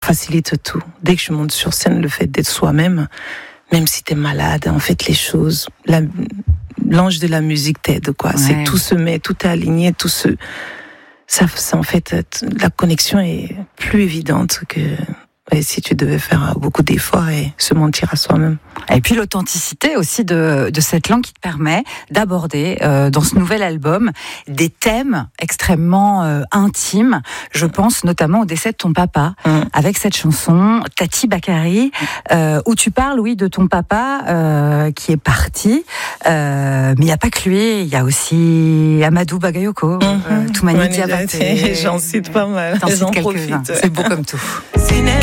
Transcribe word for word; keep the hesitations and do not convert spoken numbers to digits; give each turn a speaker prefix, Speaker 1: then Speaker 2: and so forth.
Speaker 1: facilite tout. Dès que je monte sur scène, le fait d'être soi-même, même si t'es malade, en fait, les choses, la, l'ange de la musique t'aide, quoi. Ouais. C'est tout se met, tout est aligné, tout se, ça, ça, en fait, la connexion est plus évidente que, et si tu devais faire beaucoup d'efforts et se mentir à soi-même.
Speaker 2: Et puis l'authenticité aussi de, de cette langue qui te permet d'aborder euh, dans ce nouvel album des thèmes extrêmement euh, intimes. Je pense notamment au décès de ton papa, mmh. avec cette chanson Tati Bakary, euh, où tu parles, oui, de ton papa euh, qui est parti. Euh, mais il n'y a pas que lui, il y a aussi Amadou Bagayoko, mmh. euh, Toumani Diabaté.
Speaker 1: J'en cite pas mal.
Speaker 2: T'en cites quelques-uns. C'est beau comme tout.